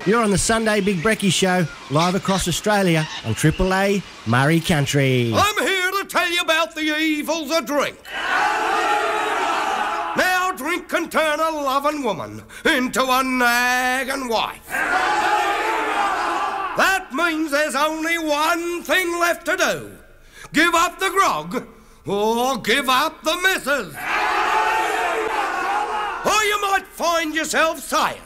You're on the Sunday Big Brekkie Show, live across Australia on Triple A Murray Country. I'm here to tell you about the evils of drink. Now drink can turn a loving woman into a nagging wife. That means there's only one thing left to do. Give up the grog or give up the missus. Or you might find yourself saying,